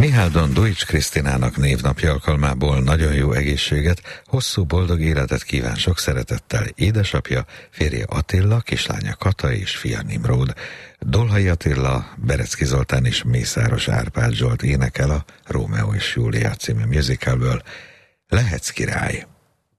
Miháldon Duics Krisztinának névnapja alkalmából nagyon jó egészséget, hosszú boldog életet kíván sok szeretettel édesapja, férje Attila, kislánya Kata és fia Nimród. Dolhai Attila, Berecki Zoltán és Mészáros Árpád Zsolt énekel a Rómeó és Júlia című musicalből. Lehetsz király!